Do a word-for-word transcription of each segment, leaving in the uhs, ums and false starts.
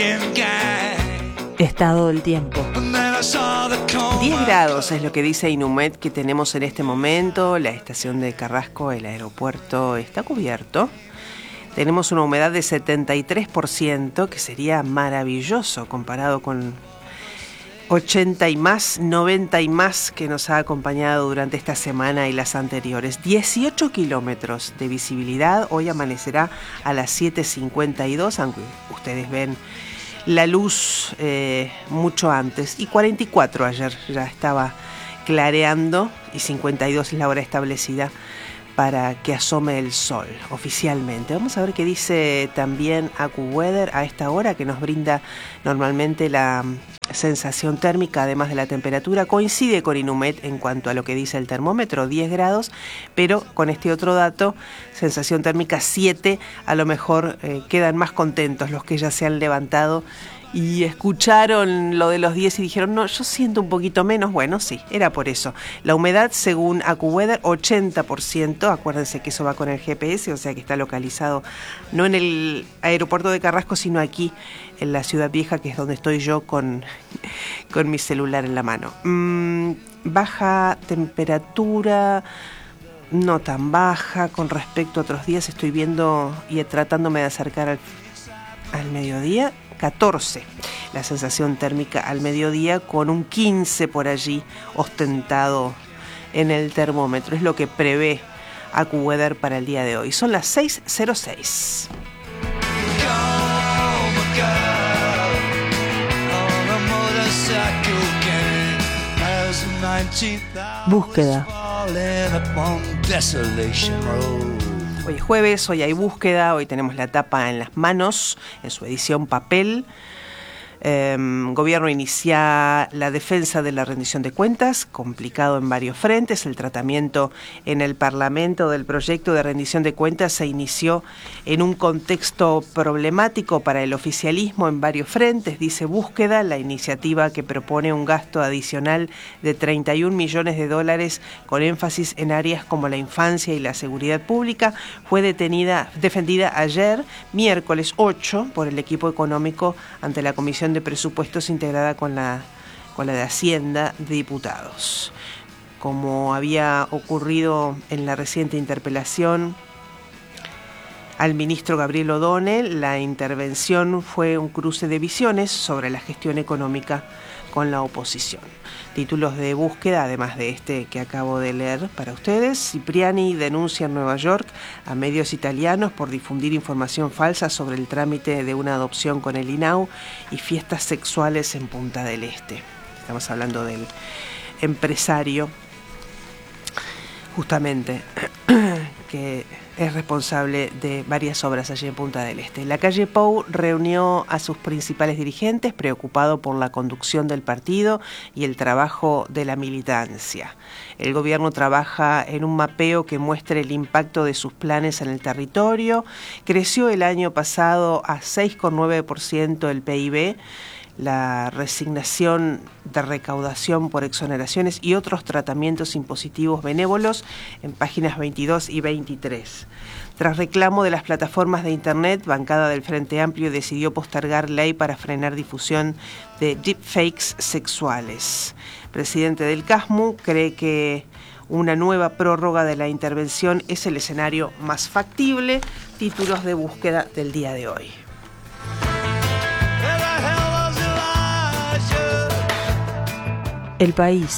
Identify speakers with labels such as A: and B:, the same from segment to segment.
A: Estado del tiempo. diez grados es lo que dice Inumet que tenemos en este momento. La estación de Carrasco, el aeropuerto, está cubierto. Tenemos una humedad de setenta y tres por ciento, que sería maravilloso comparado con ochenta y más, noventa y más que nos ha acompañado durante esta semana y las anteriores. dieciocho kilómetros de visibilidad. Hoy amanecerá a las siete cincuenta y dos, aunque ustedes ven la luz eh, mucho antes. Y cuarenta y cuatro ayer ya estaba clareando, y cincuenta y dos es la hora establecida para que asome el sol oficialmente. Vamos a ver qué dice también AccuWeather a esta hora, que nos brinda normalmente la sensación térmica, además de la temperatura. Coincide con Inumet en cuanto a lo que dice el termómetro, diez grados, pero con este otro dato, sensación térmica siete, a lo mejor eh, quedan más contentos los que ya se han levantado y escucharon lo de los diez y dijeron, no, yo siento un poquito menos. Bueno, sí, era por eso. La humedad, según AccuWeather, ochenta por ciento. Acuérdense que eso va con el G P S, o sea que está localizado no en el aeropuerto de Carrasco, sino aquí en la Ciudad Vieja, que es donde estoy yo con, con mi celular en la mano. Mm, baja temperatura, no tan baja con respecto a otros días. Estoy viendo y tratándome de acercar al, al mediodía. catorce la sensación térmica al mediodía, con un quince por allí ostentado en el termómetro. Es lo que prevé AccuWeather para el día de hoy. Son las seis cero seis. Búsqueda. Hoy es jueves, hoy hay búsqueda, hoy tenemos la tapa en las manos, en su edición papel. Eh, gobierno inicia la defensa de la rendición de cuentas, complicado en varios frentes. El tratamiento en el Parlamento del proyecto de rendición de cuentas se inició en un contexto problemático para el oficialismo en varios frentes. Dice Búsqueda, la iniciativa que propone un gasto adicional de treinta y un millones de dólares con énfasis en áreas como la infancia y la seguridad pública, fue detenida, defendida ayer, miércoles ocho, por el equipo económico ante la Comisión de Presupuestos integrada con la, con la de Hacienda de Diputados. Como había ocurrido en la reciente interpelación al ministro Gabriel O'Donnell, la intervención fue un cruce de visiones sobre la gestión económica con la oposición. Títulos de búsqueda, además de este que acabo de leer para ustedes. Cipriani denuncia en Nueva York a medios italianos por difundir información falsa sobre el trámite de una adopción con el I N A U y fiestas sexuales en Punta del Este. Estamos hablando del empresario, justamente, que es responsable de varias obras allí en Punta del Este. La calle Pou reunió a sus principales dirigentes, preocupado por la conducción del partido y el trabajo de la militancia. El gobierno trabaja en un mapeo que muestre el impacto de sus planes en el territorio. Creció el año pasado a seis coma nueve por ciento el P I B. La resignación de recaudación por exoneraciones y otros tratamientos impositivos benévolos en páginas veintidós y veintitrés. Tras reclamo de las plataformas de Internet, bancada del Frente Amplio decidió postergar ley para frenar difusión de deepfakes sexuales. Presidente del CASMU cree que una nueva prórroga de la intervención es el escenario más factible. Títulos de búsqueda del día de hoy. El País.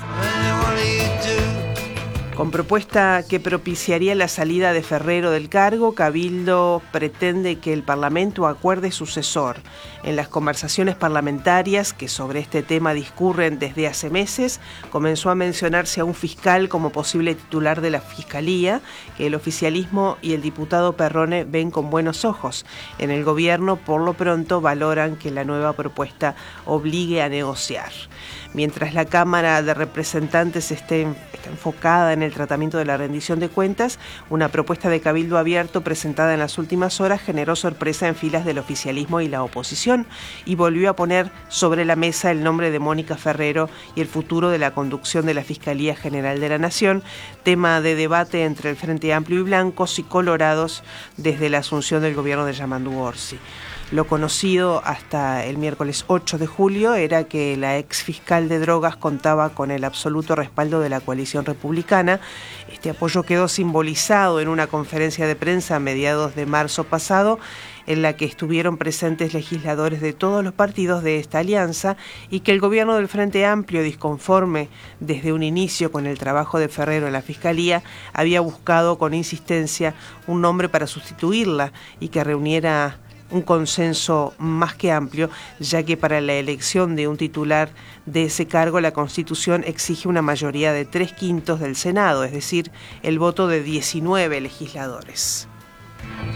A: Con propuesta que propiciaría la salida de Ferrero del cargo, Cabildo pretende que el Parlamento acuerde sucesor. En las conversaciones parlamentarias que sobre este tema discurren desde hace meses, comenzó a mencionarse a un fiscal como posible titular de la Fiscalía, que el oficialismo y el diputado Perrone ven con buenos ojos. En el gobierno, por lo pronto, valoran que la nueva propuesta obligue a negociar. Mientras la Cámara de Representantes esté, está enfocada en el tratamiento de la rendición de cuentas, una propuesta de cabildo abierto presentada en las últimas horas generó sorpresa en filas del oficialismo y la oposición y volvió a poner sobre la mesa el nombre de Mónica Ferrero y el futuro de la conducción de la Fiscalía General de la Nación, tema de debate entre el Frente Amplio y blancos y colorados desde la asunción del gobierno de Yamandu Orsi. Lo conocido hasta el miércoles ocho de julio era que la ex fiscal de drogas contaba con el absoluto respaldo de la coalición republicana. Este apoyo quedó simbolizado en una conferencia de prensa a mediados de marzo pasado, en la que estuvieron presentes legisladores de todos los partidos de esta alianza, y que el gobierno del Frente Amplio, disconforme desde un inicio con el trabajo de Ferrero en la Fiscalía, había buscado con insistencia un nombre para sustituirla y que reuniera un consenso más que amplio, ya que para la elección de un titular de ese cargo la Constitución exige una mayoría de tres quintos del Senado, es decir, el voto de diecinueve legisladores.